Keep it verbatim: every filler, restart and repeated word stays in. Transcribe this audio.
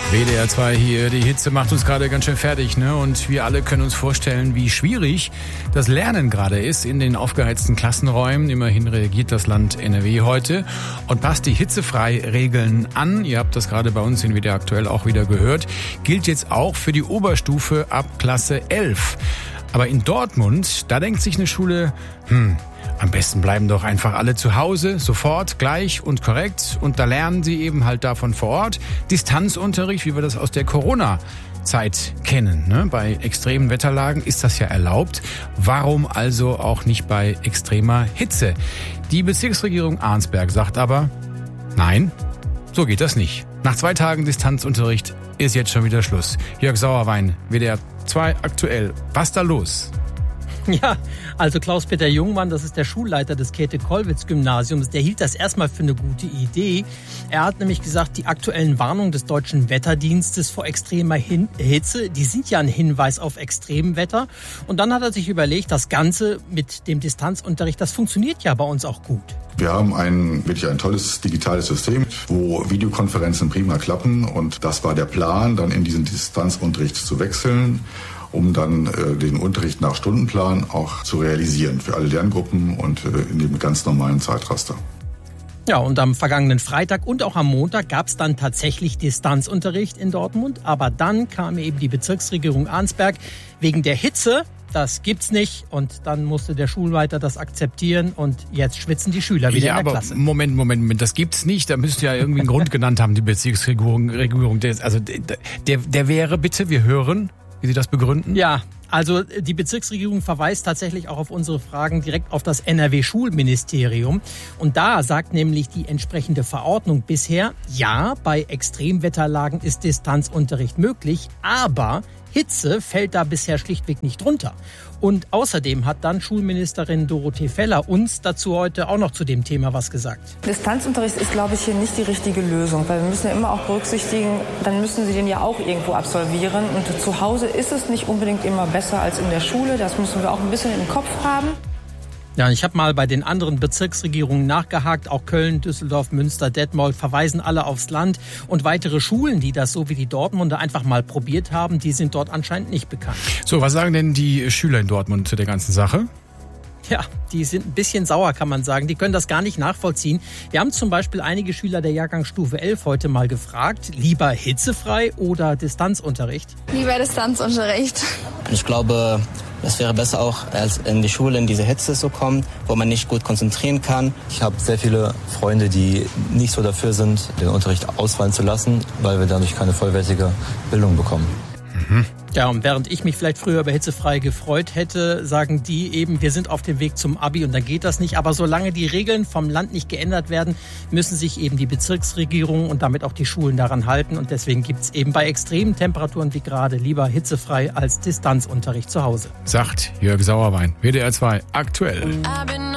W D R zwei hier, die Hitze macht uns gerade ganz schön fertig, ne? Und wir alle können uns vorstellen, wie schwierig das Lernen gerade ist in den aufgeheizten Klassenräumen. Immerhin reagiert das Land N R W heute und passt die Hitzefrei-Regeln an. Ihr habt das gerade bei uns in W D R aktuell auch wieder gehört. Gilt jetzt auch für die Oberstufe ab Klasse elf. Aber in Dortmund, da denkt sich eine Schule, hm, am besten bleiben doch einfach alle zu Hause, sofort, gleich und korrekt. Und da lernen sie eben halt davon vor Ort. Distanzunterricht, wie wir das aus der Corona-Zeit kennen. Ne? Bei extremen Wetterlagen ist das ja erlaubt. Warum also auch nicht bei extremer Hitze? Die Bezirksregierung Arnsberg sagt aber, nein, so geht das nicht. Nach zwei Tagen Distanzunterricht ist jetzt schon wieder Schluss. Jörg Sauerwein, W D R zwei aktuell. Was da los? Ja, also Klaus-Peter Jungmann, das ist der Schulleiter des Käthe-Kollwitz-Gymnasiums, der hielt das erstmal für eine gute Idee. Er hat nämlich gesagt, die aktuellen Warnungen des Deutschen Wetterdienstes vor extremer Hitze, die sind ja ein Hinweis auf Extremwetter. Und dann hat er sich überlegt, das Ganze mit dem Distanzunterricht, das funktioniert ja bei uns auch gut. Wir haben ein wirklich ein tolles digitales System, wo Videokonferenzen prima klappen. Und das war der Plan, dann in diesen Distanzunterricht zu wechseln, um dann äh, den Unterricht nach Stundenplan auch zu realisieren für alle Lerngruppen und äh, in dem ganz normalen Zeitraster. Ja, und am vergangenen Freitag und auch am Montag gab es dann tatsächlich Distanzunterricht in Dortmund. Aber dann kam eben die Bezirksregierung Arnsberg wegen der Hitze. Das gibt's nicht. Und dann musste der Schulleiter das akzeptieren. Und jetzt schwitzen die Schüler wieder ja, in der aber Klasse. Moment, Moment, Moment. Das gibt's nicht. Da müsst ihr ja irgendwie einen Grund genannt haben, die Bezirksregierung. Regierung. Der, also der, der wäre, bitte, wir hören, wie Sie das begründen? Ja, also die Bezirksregierung verweist tatsächlich auch auf unsere Fragen direkt auf das N R W-Schulministerium. Und da sagt nämlich die entsprechende Verordnung bisher, ja, bei Extremwetterlagen ist Distanzunterricht möglich, aber Hitze fällt da bisher schlichtweg nicht drunter. Und außerdem hat dann Schulministerin Dorothee Feller uns dazu heute auch noch zu dem Thema was gesagt. Distanzunterricht ist, glaube ich, hier nicht die richtige Lösung, weil wir müssen ja immer auch berücksichtigen, dann müssen sie den ja auch irgendwo absolvieren. Und zu Hause ist es nicht unbedingt immer besser als in der Schule. Das müssen wir auch ein bisschen im Kopf haben. Ja, ich habe mal bei den anderen Bezirksregierungen nachgehakt. Auch Köln, Düsseldorf, Münster, Detmold verweisen alle aufs Land. Und weitere Schulen, die das so wie die Dortmunder einfach mal probiert haben, die sind dort anscheinend nicht bekannt. So, was sagen denn die Schüler in Dortmund zu der ganzen Sache? Ja, die sind ein bisschen sauer, kann man sagen. Die können das gar nicht nachvollziehen. Wir haben zum Beispiel einige Schüler der Jahrgangsstufe elf heute mal gefragt, lieber hitzefrei oder Distanzunterricht? Lieber Distanzunterricht. Ich glaube, es wäre besser auch, als in die Schule in diese Hitze zu kommen, wo man nicht gut konzentrieren kann. Ich habe sehr viele Freunde, die nicht so dafür sind, den Unterricht ausfallen zu lassen, weil wir dadurch keine vollwertige Bildung bekommen. Mhm. Ja, und während ich mich vielleicht früher über hitzefrei gefreut hätte, sagen die eben, wir sind auf dem Weg zum Abi und dann geht das nicht. Aber solange die Regeln vom Land nicht geändert werden, müssen sich eben die Bezirksregierungen und damit auch die Schulen daran halten. Und deswegen gibt's eben bei extremen Temperaturen wie gerade lieber hitzefrei als Distanzunterricht zu Hause. Sagt Jörg Sauerwein, W D R zwei aktuell.